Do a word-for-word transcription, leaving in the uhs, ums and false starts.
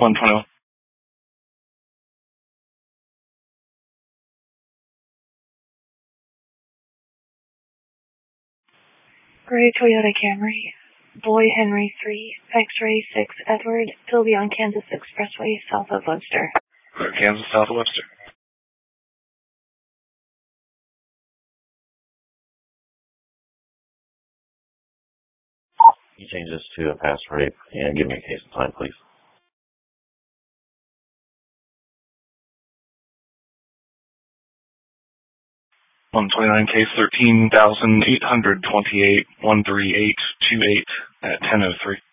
one twenty-one. Gray Toyota Camry, Boy Henry three, X-Ray six Edward, Philby on Kansas Expressway, south of Webster. Kansas, south of Webster. You change this to a pass rape and give me a case of time, please. one twenty-nine, case thirteen thousand eight hundred twenty-eight, one three eight two eight at ten oh three.